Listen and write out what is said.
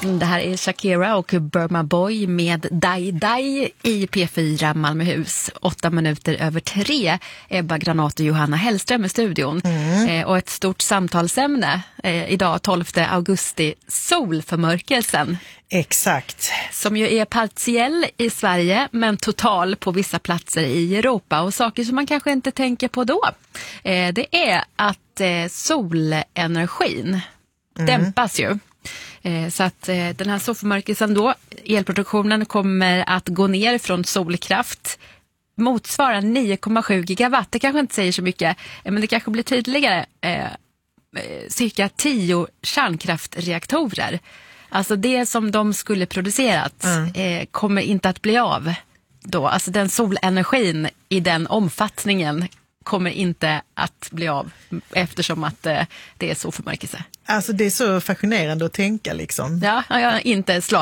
Det här är Shakira och Burma Boy med Dai Dai i P4 Malmöhus. 3:08. Ebba Granat och Johanna Hellström i studion. Och ett stort samtalsämne idag 12 augusti, solförmörkelsen. Exakt. Som ju är partiell i Sverige men total på vissa platser i Europa. Och saker som man kanske inte tänker på då. Det är att solenergin dämpas ju. Så att den här solförmörkelsen då, elproduktionen kommer att gå ner från solkraft, motsvarar 9,7 gigawatt. Det kanske inte säger så mycket, men det kanske blir tydligare. Cirka 10 kärnkraftreaktorer. Alltså det som de skulle producerat kommer inte att bli av då. Alltså den solenergin i den omfattningen kommer inte att bli av eftersom att det är så förmörkelse. Alltså det är så fascinerande att tänka liksom. Ja, jag är inte slagen